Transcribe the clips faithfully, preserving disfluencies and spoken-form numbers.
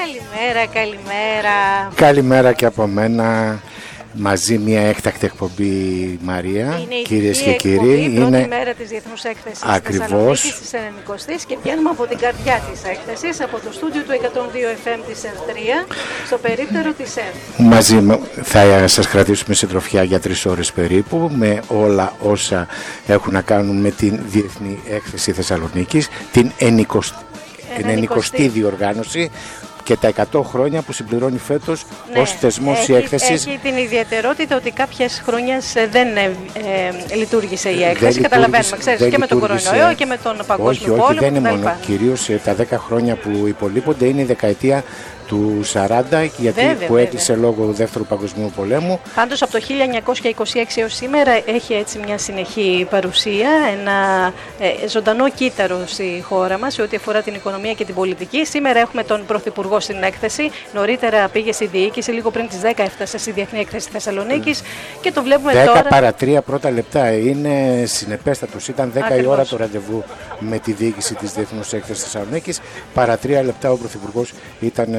Καλημέρα, καλημέρα. Καλημέρα και από μένα. Μαζί μια έκτακτη εκπομπή, Μαρία, κυρίες και κύριοι. Είναι η πρώτη είναι μέρα της Διεθνούς Έκθεσης ακριβώς της ενενηκοστής και βγαίνουμε από την καρδιά της έκθεσης, από το στούντιο του εκατόν δύο εφ εμ της ΕΡΤ τρία, στο περίπτερο της ΕΡΤ. Μαζί θα σας κρατήσουμε συντροφιά για τρεις ώρες περίπου, με όλα όσα έχουν να κάνουν με την Διεθνή Έκθεση Θεσσαλονίκης, την ενενηκοστή διοργάνωση και τα εκατό χρόνια που συμπληρώνει φέτος, ναι, ως θεσμός η έκθεση. Έχει την ιδιαιτερότητα ότι κάποιες χρονιές δεν ε, ε, λειτουργήσε η έκθεση. Καταλαβαίνουμε, ξέρεις, και με τον κορονοϊό και με τον παγκόσμιο πόλεμο. Όχι, όχι, δεν είναι μόνο. Κυρίως ε, τα δέκα χρόνια που υπολείπονται είναι η δεκαετία του σαράντα, γιατί βέβαια, που έκλεισε βέβαια. λόγω του Δεύτερου Παγκοσμίου Πολέμου. Πάντως από το χίλια εννιακόσια είκοσι έξι έως σήμερα έχει έτσι μια συνεχή παρουσία, ένα ε, ζωντανό κύτταρο στη χώρα μας σε ό,τι αφορά την οικονομία και την πολιτική. Σήμερα έχουμε τον Πρωθυπουργό στην έκθεση. Νωρίτερα πήγε στη διοίκηση, λίγο πριν τις δέκα έφτασε στη Διεθνή Έκθεση Θεσσαλονίκης και το βλέπουμε δέκα τώρα. δέκα παρά τρία πρώτα λεπτά. Είναι συνεπέστατος. Ήταν δέκα η ώρα το ραντεβού με τη διοίκηση της Διεθνούς Έκθεσης Θεσσαλονίκης. Παρά τρία λεπτά ο Πρωθυπουργός ήταν.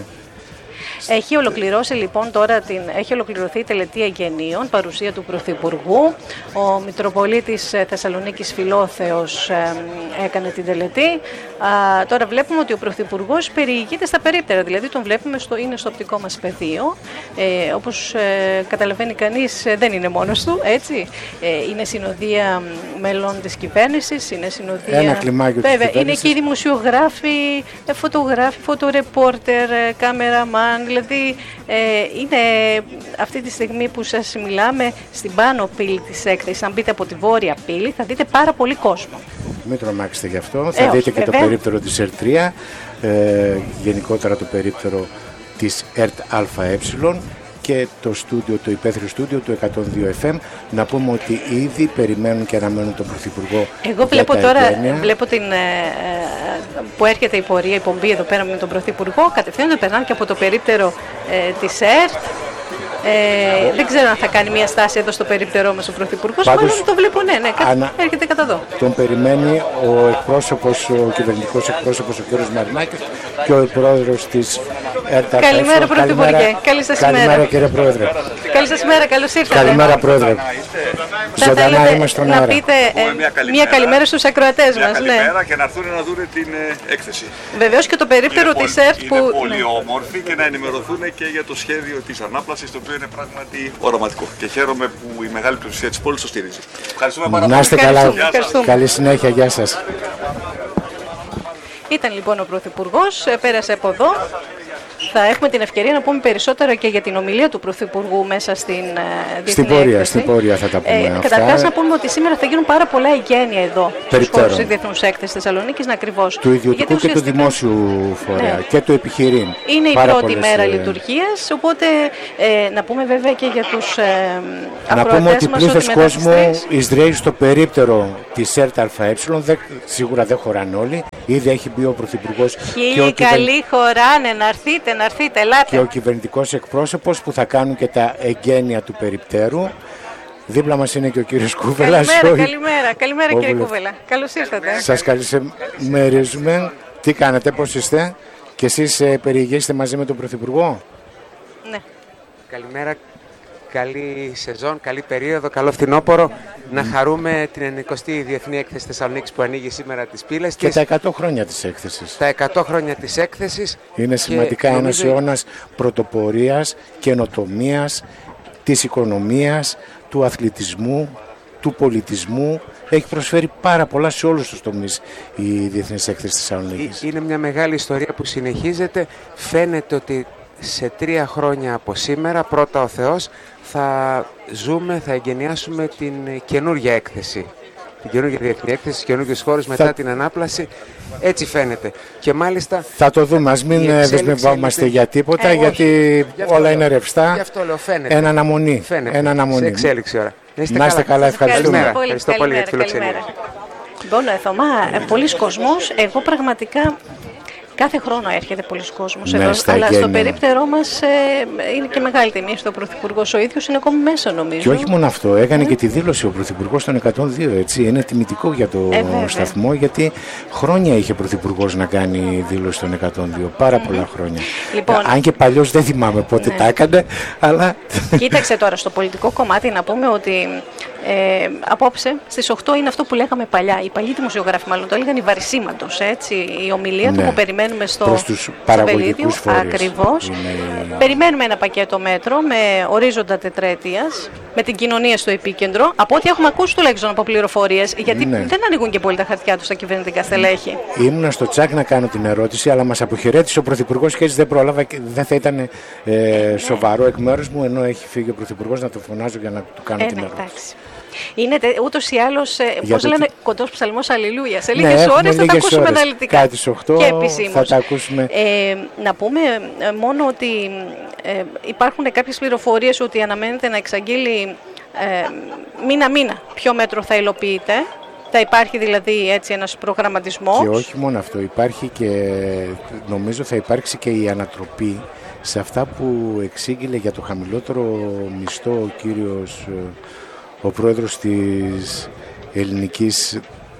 Έχει ολοκληρώσει λοιπόν τώρα την, έχει ολοκληρωθεί η τελετή εγγενείων, παρουσία του Πρωθυπουργού. Ο Μητροπολίτης Θεσσαλονίκης Φιλόθεος ε, έκανε την τελετή. Α, τώρα βλέπουμε ότι ο Πρωθυπουργός περιηγείται στα περίπτερα, δηλαδή τον βλέπουμε, στο, είναι στο οπτικό μας πεδίο. Ε, όπως ε, καταλαβαίνει κανείς, ε, δεν είναι μόνος του, έτσι. Ε, είναι συνοδεία μέλων της κυβέρνησης, είναι συνοδεία. Ένα κλιμάκιο της βέβαια, κυβέρνησης. Είναι και οι δημοσιογράφοι, ε, φωτογράφοι, φωτορεπόρτερ, ε, κάμεραμαν. Δηλαδή ε, είναι αυτή τη στιγμή που σας μιλάμε στην πάνω πύλη της έκθεσης. Αν μπείτε από τη βόρεια πύλη θα δείτε πάρα πολύ κόσμο. Μην τρομάξετε γι' αυτό. Ε, θα δείτε όχι, και βέβαια. το περίπτερο της ΕΡΤ τρία, ε, γενικότερα το περίπτερο της ΕΡΤ ΑΕ και το στούντιο, το υπαίθριο στούντιο του εκατόν δύο εφ εμ. Να πούμε ότι ήδη περιμένουν και αναμένουν τον Πρωθυπουργό. Εγώ βλέπω τώρα βλέπω την, ε, που έρχεται η πορεία, η πομπή εδώ πέρα με τον Πρωθυπουργό. Κατευθείαν περνάνε και από το περίπτερο ε, της ΕΡΤ. Ε, δεν ξέρω αν θα κάνει μια στάση εδώ στο περίπτερό μας ο Πρωθυπουργός. Μάλλον το βλέπω, ναι, ναι, ανα... έρχεται κατά εδώ. Τον περιμένει ο εκπρόσωπος, ο κυβερνητικός εκπρόσωπος, ο κ. Μαρινάκης, και ο πρόεδρος της ΕΡΤ. Καλημέρα, Πρωθυπουργέ. Καλή σας ημέρα. Καλημέρα, κύριε Πρόεδρε. Καλή σας ημέρα, καλώς ήρθατε. Καλημέρα, Πρόεδρε. Ζωντανά είμαστε στον αέρα. Να πείτε ε, μια, καλημέρα, μια καλημέρα στους ακροατές μας. Καλημέρα, ναι. Και να έρθουν να δουν την ε, έκθεση. Βεβαίως και το περίπτερο της ΕΡΤ που. Είναι πολύ ναι. όμορφη και να ενημερωθούν και για το σχέδιο της ανάπλασης, το οποίο είναι πράγματι οραματικό. Και χαίρομαι που η μεγάλη πλειοψηφία της πόλης το στηρίζει. Ευχαριστούμε πάρα πολύ. Να είστε καλά. Καλή συνέχεια. Γεια σας. Ήταν λοιπόν ο Πρωθυπουργός, πέρασε από εδώ. Θα έχουμε την ευκαιρία να πούμε περισσότερα και για την ομιλία του Πρωθυπουργού μέσα στην Διεθνή Στην πορεία, Έκθεση. στην πορεία θα τα πούμε ε, αυτά. Καταρχάς να πούμε ότι σήμερα θα γίνουν πάρα πολλά εγγένεια εδώ στους χώρους της Διεθνούς Έκθεσης Θεσσαλονίκης, ακριβώς. Του ιδιωτικού και του δημόσιου φορέα, ναι, και του επιχειρήν. Είναι η πάρα πρώτη μέρα ε... λειτουργίας, οπότε ε, να πούμε βέβαια και για τους ε, να πούμε ότι πλήθος κόσμου εισραίει στο περίπτερο της ΕΡΤ ΑΕ, σίγουρα δεν χωράνε όλοι. Ήδη έχει μπει ο Πρωθυπουργός. Χίλιοι καλοί χωράνε, να έρθετε, να έρθετε, ελάτε. Και ο κυβερνητικός εκπρόσωπος που θα κάνουν και τα εγγένεια του περιπτέρου. Δίπλα μας είναι και ο κύριος Κούβελας. Καλημέρα, ο... καλημέρα, καλημέρα κύριε Κούβελα. Καλώς ήρθατε. Σας καλησημερίζουμε. Τι κάνετε, πώς είστε? Και εσείς ε, περιηγήσετε μαζί με τον Πρωθυπουργό? Ναι. Καλημέρα. Καλή σεζόν, καλή περίοδο, καλό φθινόπωρο. Mm. Να χαρούμε την ενενηκοστή Διεθνή Έκθεση Θεσσαλονίκης που ανοίγει σήμερα τις πύλες της. Και τα εκατό χρόνια της έκθεσης. Τα εκατό χρόνια της έκθεσης. Είναι σημαντικά ένας νομίζω... αιώνας πρωτοπορίας, καινοτομίας, της οικονομίας, του αθλητισμού, του πολιτισμού. Έχει προσφέρει πάρα πολλά σε όλους τους τομείς η Διεθνής Έκθεση Θεσσαλονίκης. Είναι μια μεγάλη ιστορία που συνεχίζεται. Φαίνεται ότι σε τρία χρόνια από σήμερα, πρώτα ο Θεός, θα ζούμε, θα εγκαινιάσουμε την καινούργια έκθεση. Την καινούργια διεθνή έκθεση στις καινούργιες χώρες μετά θα... την ανάπλαση. Έτσι φαίνεται. Και μάλιστα. Θα το δούμε. Ας μην δεσμευόμαστε για τίποτα, ε, γιατί όλα λέω. είναι ρευστά. Γι' αυτό λέω, φαίνεται. Ένα αναμονή. Φαίνεται. Ένα αναμονή. Σε εξέλιξη ώρα. Να είστε, να είστε καλά. Ευχαριστούμε. Ευχαριστώ πολύ, Ευχαριστώ πολύ για τη φιλοξενία. Λοιπόν, Θωμά, πολλοί κόσμος. Εγώ πραγματικά Κάθε χρόνο έρχεται πολλοί κόσμος Ναι, εδώ, στα αλλά εγγένεια. στο περίπτερό μας ε, είναι και μεγάλη τιμή στο Πρωθυπουργός ο ίδιος, είναι ακόμη μέσα νομίζω. Και όχι μόνο αυτό, έκανε και τη δήλωση ο Πρωθυπουργός των εκατόν δύο, έτσι. Είναι τιμητικό για το Ε, σταθμό, γιατί χρόνια είχε Πρωθυπουργός να κάνει δήλωση των εκατόν δύο, πάρα mm-hmm. πολλά χρόνια. Λοιπόν, αν και παλιώς δεν θυμάμαι πότε ναι. τα έκανε, αλλά... Κοίταξε τώρα, στο πολιτικό κομμάτι να πούμε ότι ε, απόψε στις οκτώ είναι αυτό που λέγαμε παλιά, οι παλιοί δημοσιογράφοι μάλλον το έλεγαν, η βαρυσίματος, έτσι, η ομιλία ναι. του που περιμένουμε στο προς τους παραγωγικούς φορείς. Ακριβώς. Είναι... Περιμένουμε ένα πακέτο μέτρο με ορίζοντα τετραετίας, με την κοινωνία στο επίκεντρο, από ό,τι έχουμε ακούσει τουλάχιστον από πληροφορίες, γιατί ναι. δεν ανοίγουν και πολύ τα χαρτιά του στα κυβερνητικά στελέχη. Ήμουνα στο τσάκ να κάνω την ερώτηση, αλλά μας αποχαιρέτησε ο Πρωθυπουργός και έτσι δεν πρόλαβα και δεν θα ήταν ε, σοβαρό εκ μέρους μου, ενώ έχει φύγει ο Πρωθυπουργός να το φωνάζω για να του κάνω Ε, την ναι, ερώτηση. εντάξει. Είναι ούτως ή άλλως, ε, πώς το λένε, τι... κοντός ψαλμός αλληλούια. Σε ναι, λίγες ώρες θα τα ακούσουμε ώρες. αναλυτικά. Κάτι στις οκτώ και επισήμως. θα τα ακούσουμε. Ε, να πούμε ε, μόνο ότι ε, υπάρχουν κάποιες πληροφορίες ότι αναμένεται να εξαγγείλει ε, μήνα-μήνα ποιο μέτρο θα υλοποιείται. Θα υπάρχει δηλαδή έτσι ένας προγραμματισμός. Και όχι μόνο αυτό, υπάρχει και νομίζω θα υπάρξει και η ανατροπή σε αυτά που εξήγηλε για το χαμηλότερο μισθό ο κύριος, ο πρόεδρος της ελληνικής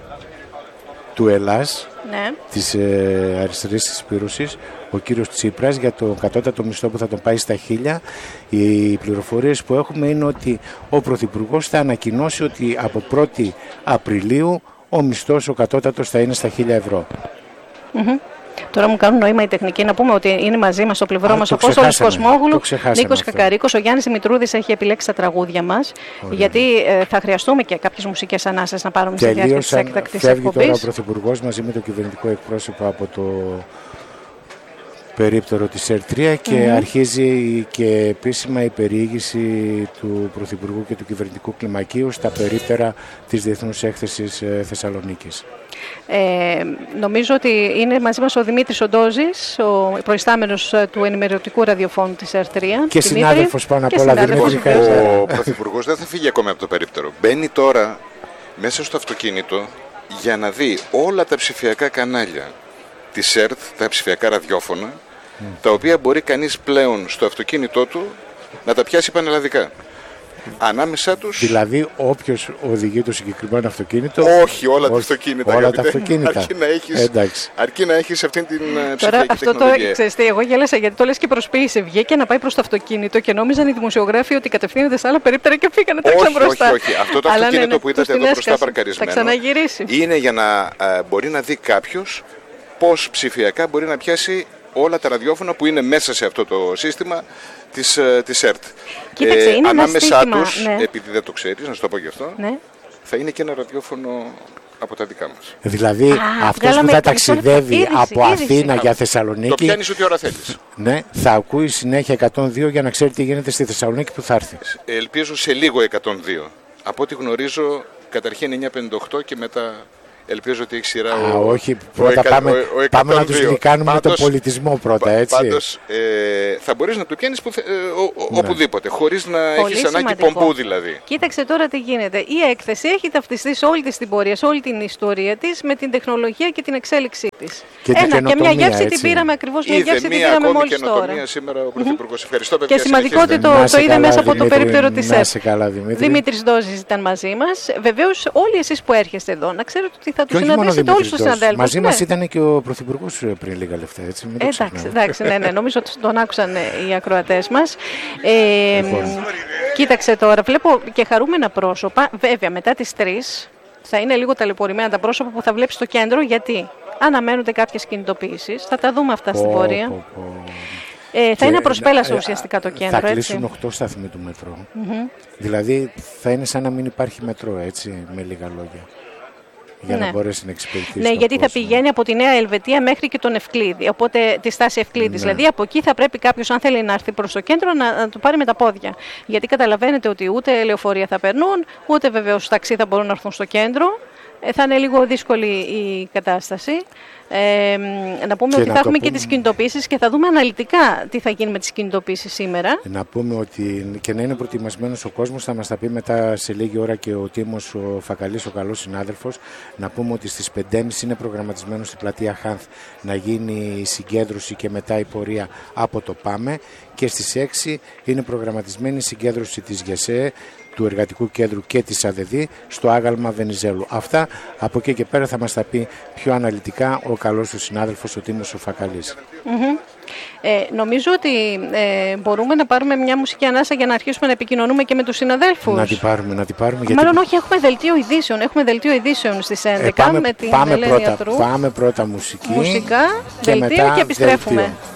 του Ελλάς, ναι. της ε, αριστερής της Πύρωσης, ο κύριος Τσίπρας, για το κατώτατο μισθό που θα τον πάει στα χίλια. Οι πληροφορίες που έχουμε είναι ότι ο Πρωθυπουργός θα ανακοινώσει ότι από πρώτη Απριλίου ο μισθός ο κατώτατος θα είναι στα χίλια ευρώ. Mm-hmm. Τώρα μου κάνουν νόημα οι τεχνικοί να πούμε ότι είναι μαζί μας στο πλευρό μας ο Απόστολος Κοσμόγλου, Νίκος Κακαρίκος, ο Γιάννης Δημητρούδης έχει επιλέξει τα τραγούδια μας, Ωραία. γιατί ε, θα χρειαστούμε και κάποιες μουσικές ανάσες να πάρουμε στη διάρκεια της έκτακτης εκπομπής. Φεύγει τώρα ο Πρωθυπουργός μαζί με τον κυβερνητικό εκπρόσωπο από το περίπτερο της ΕΡΤ τρία και mm-hmm. αρχίζει και επίσημα η περιήγηση του Πρωθυπουργού και του κυβερνητικού κλιμακίου στα περίπτερα της Διεθνούς Έκθεσης ε, Θεσσαλονίκης. Ε, νομίζω ότι είναι μαζί μας ο Δημήτρης Οντόζης, ο προϊστάμενος του ενημερωτικού ραδιοφώνου της ΕΡΤ τρία. Και συνάδελφος πάνω απ' όλα. Ο Πρωθυπουργός δεν θα φύγει ακόμη από το περίπτερο. Μπαίνει τώρα μέσα στο αυτοκίνητο για να δει όλα τα ψηφιακά κανάλια της ΕΡΤ, τα ψηφιακά ραδιόφωνα, mm. τα οποία μπορεί κανείς πλέον στο αυτοκίνητό του να τα πιάσει πανελλαδικά. Ανάμεσά τους... Δηλαδή όποιος οδηγεί το συγκεκριμένο αυτοκίνητο... Όχι, όλα τα αυτοκίνητα. Όλα τα αυτοκίνητα. Αρκεί να έχεις, αρκεί να έχεις αυτήν την ψηφιακή τώρα, τεχνολογία. Αυτό το ξέρεις τι, εγώ γέλασα γιατί το λες και προσποίησε. Βγήκε να πάει προς το αυτοκίνητο και νόμιζαν οι δημοσιογράφοι ότι κατευθύνεται σε άλλα περίπτερα και φύγανε τρέξαν μπροστά. Όχι, όχι. Αυτό το Αλλά αυτοκίνητο ναι, ναι, που είδατε εδώ μπροστά παρκαρισμένο θα ξαναγυρίσει. Είναι για να ε, μπορεί να δει κάποιος πώς ψηφιακά μπορεί να πιάσει όλα τα ραδιόφωνα που είναι μέσα σε αυτό το σύστημα της, της ΕΡΤ. Κοίταξε, ε, είναι ανάμεσά ένα τους, ναι. επειδή δεν το ξέρεις, να σου το πω γι' αυτό, ναι. θα είναι και ένα ραδιόφωνο από τα δικά μας. Δηλαδή Α, αυτός που θα ταξιδεύει είδηση, από είδηση. Αθήνα για Θεσσαλονίκη, το πιάνεις ό,τι ώρα θέλεις. Ναι, θα ακούει συνέχεια εκατόν δύο για να ξέρει τι γίνεται στη Θεσσαλονίκη που θα έρθει. Ελπίζω σε λίγο εκατόν δύο. Από ό,τι γνωρίζω, καταρχήν εννιακόσια πενήντα οκτώ και μετά... Ελπίζω ότι έχει σειρά Α, ο, όχι, πρώτα ο, πάμε, ο, ο πάμε να τους γλυκάνουμε με τον πολιτισμό πρώτα, έτσι. Πάντως, ε, θα μπορείς να το πιάνεις που, ε, ο, ναι. οπουδήποτε, χωρίς να Πολύ έχεις ανάγκη πομπού δηλαδή. Κοίταξε τώρα τι γίνεται. Η έκθεση έχει ταυτιστεί σε όλη της την πορεία, σε όλη την ιστορία της, με την τεχνολογία και την εξέλιξή της. Και, Ένα, και μια γεύση έτσι. την πήραμε ακριβώς, μια είδε γεύση την μία πήραμε ακόμη μόλις τώρα. καινοτομία σήμερα ο Πρωθυπουργός. Mm-hmm. Ευχαριστώ, παιδιά. Και σημαντικό ότι το, το είδε μέσα από το περίπτερο της ΕΡΤ. Δημήτρης Ντόζης ήταν μαζί μας. Βεβαίως, όλοι εσείς που έρχεστε εδώ, να ξέρετε ότι θα τους συναντήσετε όλους τους συναδέλφους. Μαζί μας ήταν και ο Πρωθυπουργός πριν λίγα λεπτά, έτσι. Μην το εντάξει, εντάξει, ναι, ναι, νομίζω ότι τον άκουσαν οι ακροατές μας. Ε, λοιπόν. Κοίταξε τώρα, βλέπω και χαρούμενα πρόσωπα. Βέβαια, μετά τις τρεις θα είναι λίγο ταλαιπωρημένα τα πρόσωπα που θα βλέπεις στο κέντρο, γιατί αναμένονται κάποιες κινητοποιήσεις. Θα τα δούμε αυτά πω, στην πορεία. Πω, πω. Ε, θα είναι απροσπέλαστο ουσιαστικά το κέντρο. Θα κλείσουν έτσι. οκτώ σταθμοί του μετρό. Mm-hmm. Δηλαδή θα είναι σαν να μην υπάρχει μετρό, έτσι, με λίγα λόγια. Για ναι. να μπορέσει να εξυπηρετήσει. Ναι, γιατί κόσμο. θα πηγαίνει από τη Νέα Ελβετία μέχρι και τον Ευκλήδη. Οπότε τη στάση Ευκλήδης. Ναι. Δηλαδή από εκεί θα πρέπει κάποιος, αν θέλει να έρθει προς το κέντρο, να, να το πάρει με τα πόδια. Γιατί καταλαβαίνετε ότι ούτε λεωφορεία θα περνούν, ούτε βεβαίως ταξί θα μπορούν να έρθουν στο κέντρο. Ε, θα είναι λίγο δύσκολη η κατάσταση. Ε, να πούμε και ότι να θα έχουμε πούμε... και τις κινητοποίησεις και θα δούμε αναλυτικά τι θα γίνει με τις κινητοποίησεις σήμερα. Να πούμε ότι και να είναι προετοιμασμένος ο κόσμος, θα μας τα πει μετά σε λίγη ώρα και ο Τίμος ο Φακαλής, ο καλός συνάδελφος. Να πούμε ότι στις πέντε και μισή είναι προγραμματισμένο στην πλατεία Χάνθ να γίνει η συγκέντρωση και μετά η πορεία από το ΠΑΜΕ, και στις έξι είναι προγραμματισμένη η συγκέντρωση της ΓΕΣΕ, του Εργατικού Κέντρου και της ΑΔΕΔΗ στο άγαλμα Βενιζέλου. Αυτά από εκεί και πέρα θα μας τα πει πιο αναλυτικά ο καλός του συνάδελφος ο Τίμος ο Φακαλής. Mm-hmm. Ε, νομίζω ότι ε, μπορούμε να πάρουμε μια μουσική ανάσα για να αρχίσουμε να επικοινωνούμε και με τους συναδέλφους. Να την πάρουμε, να την πάρουμε. Γιατί... Μάλλον όχι, έχουμε δελτίο ειδήσεων. Έχουμε δελτίο ειδήσεων στις έντεκα ε, πάμε, με την πάμε Ελένη πρώτα, Ιατρού. Πάμε πρώτα μουσική. Μουσικά, και δελτίο μετά και επιστρέφουμε. Δελτίο.